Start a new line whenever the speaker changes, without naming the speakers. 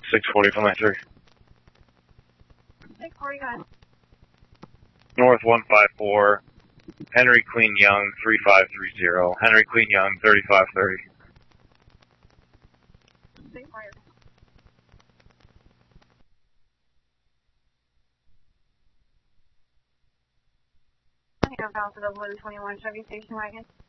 640 from 93.
640, go ahead.
North 154, Henry Queen Young 3530. Henry Queen Young 3530.
640. I think I'm bouncing over the 21 Chevy station wagon.